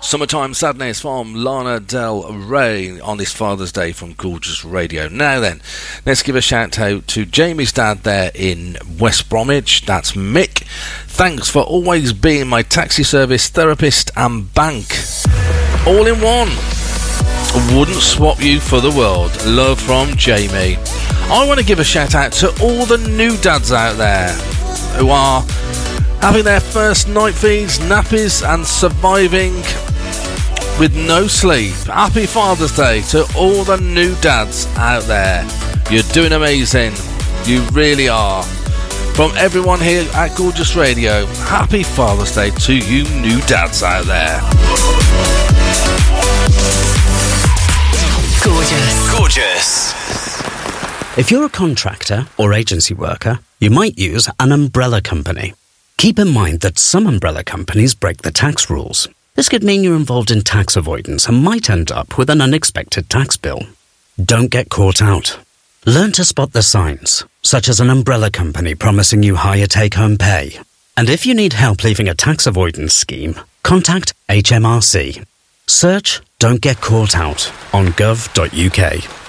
Summertime Sadness from Lana Del Rey on this Father's Day from Gorgeous Radio. Now then, let's give a shout out to Jamie's dad there in West Bromwich. That's Mick. Thanks for always being my taxi service, therapist and bank. All in one. Wouldn't swap you for the world. Love from Jamie. I want to give a shout out to all the new dads out there who are having their first night feeds, nappies and surviving with no sleep. Happy Father's Day to all the new dads out there. You're doing amazing. You really are. From everyone here at Gorgeous Radio, happy Father's Day to you new dads out there. Gorgeous. If you're a contractor or agency worker, you might use an umbrella company. Keep in mind that some umbrella companies break the tax rules. This could mean you're involved in tax avoidance and might end up with an unexpected tax bill. Don't get caught out. Learn to spot the signs, such as an umbrella company promising you higher take-home pay. And if you need help leaving a tax avoidance scheme, contact HMRC. Search Don't Get Caught Out on gov.uk.